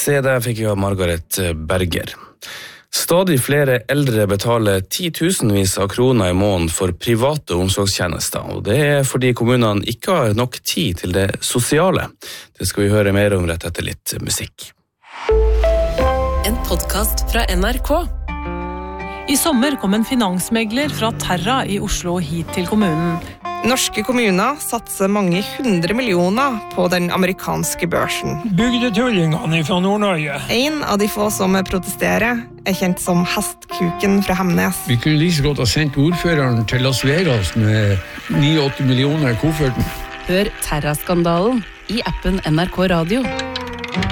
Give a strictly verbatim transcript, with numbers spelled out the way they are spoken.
Se, der fikk jeg av Margaret Berger. Stadig flere eldre betaler titusenvis av kroner i måneden for private omsorgstjenester, og det er fordi kommunene ikke har nok tid til det sosiale. Det skal vi høre mer om rett etter litt musikk. En podcast fra N R K. I sommer kom en finansmegler fra Terra i Oslo hit til kommunen. Norske kommuner satser mange hundre millioner på den amerikanske børsen. Bygdetullingene fra Nord-Norge. En av de få som protesterer er kjent som Hestkuken fra Hemnes. Vi kunne like så godt ha sendt ordføreren til Las Vegas med ni åtte millioner i kofferten. Hør Terra-skandalen i appen N R K Radio.